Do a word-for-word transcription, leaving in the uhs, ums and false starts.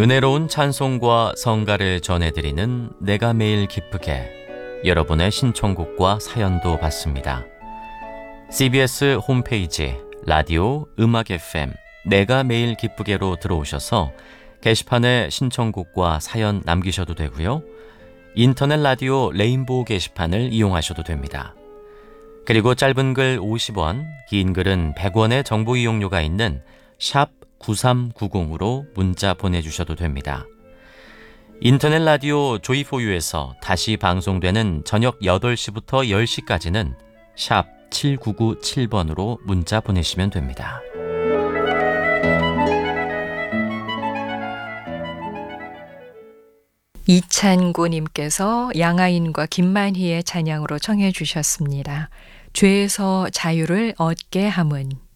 은혜로운 찬송과 성가를 전해드리는 내가 매일 기쁘게, 여러분의 신청곡과 사연도 받습니다. 씨비에스 홈페이지 라디오 음악 에프엠 내가 매일 기쁘게로 들어오셔서 게시판에 신청곡과 사연 남기셔도 되고요. 인터넷 라디오 레인보우 게시판을 이용하셔도 됩니다. 그리고 짧은 글 오십 원, 긴 글은 백 원의 정보 이용료가 있는 샵 구삼구공으로 문자 보내주셔도 됩니다. 인터넷 라디오 조이포유에서 다시 방송되는 저녁 여덟 시부터 열 시까지는 샵 칠구구칠 번으로 문자 보내시면 됩니다. 이찬구님께서 양아인과 김만희의 찬양으로 청해 주셨습니다. 죄에서 자유를 얻게 함은.